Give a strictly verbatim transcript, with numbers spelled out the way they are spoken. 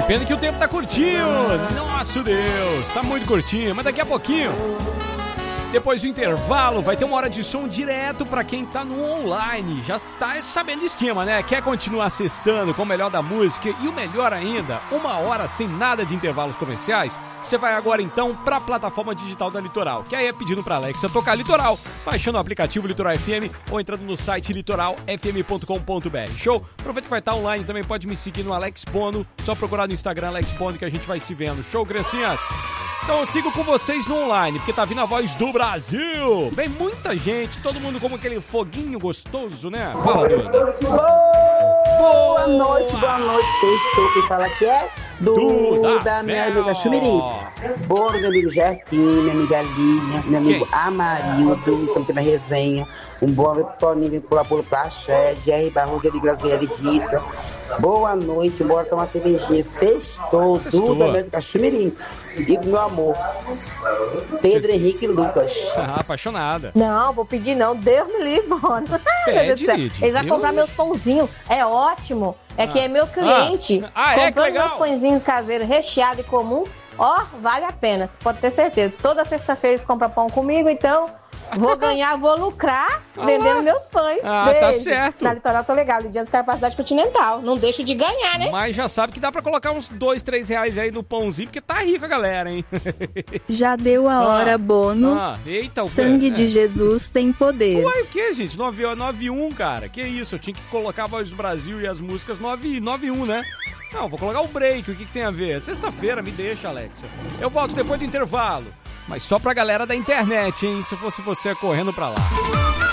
Pena que o tempo tá curtinho. Nossa Deus, tá muito curtinho, mas daqui a pouquinho, depois do intervalo, vai ter uma hora de som direto pra quem tá no online. Já tá sabendo o esquema, né? Quer continuar assistando com o melhor da música e o melhor ainda, uma hora sem nada de intervalos comerciais? Você vai agora então pra plataforma digital da Litoral, que aí é pedindo pra Alexa tocar Litoral, baixando o aplicativo Litoral F M ou entrando no site litoral f m ponto com ponto b r. Show? Aproveita que vai estar online, também pode me seguir no Alex Bono, só procurar no Instagram Alex Bono que a gente vai se vendo. Show, criancinhas? Então eu sigo com vocês no online, porque tá vindo a voz do Brasil. Vem muita gente, todo mundo como aquele foguinho gostoso, né? Fala, Duda. Boa noite, boa noite. Estou quem fala aqui é Duda, Duda minha Mel. amiga Chumiri. Boa, meu amigo Jefinho, minha amiga Linha, meu amigo Quem? Amarildo, estamos aqui na resenha. Um bom noite pro Toninho, vem pular pulo pra Axé, Jerry Barroso, de Graziele Rita. Boa noite, bora tomar uma cervejinha. Sextou, Sextou. Duda, meu amigo Chumiri. E meu amor, Pedro Henrique Lucas. Ah, apaixonada. Não, vou pedir não. Deus me livre, mano. Pede, Lidy. Ele vai Deus. comprar meus pãozinhos. É ótimo. É que é meu cliente. Ah, é? Que Comprando legal. meus pãezinhos caseiros recheados e comum. Ó, vale a pena. Você pode ter certeza. Toda sexta-feira eles compram pão comigo, então vou ganhar, vou lucrar vendendo meus pães. Ah, tá Beijo. certo. Na Litoral tô legal. Lidiane Star Capacidade Continental. Não deixo de ganhar, né? Mas já sabe que dá pra colocar uns dois, três reais aí no pãozinho, porque tá rico a galera, hein? Já deu a hora, Ah, Bono. Ah, eita, o Sangue é. de Jesus tem poder. Uai, o que, gente? nove um, cara. Que isso? Eu tinha que colocar a voz do Brasil e as músicas nove um, né? Não, vou colocar o break. O que, que tem a ver? Sexta-feira, me deixa, Alexa. Eu volto depois do intervalo. Mas só pra galera da internet, hein? Se fosse você correndo pra lá.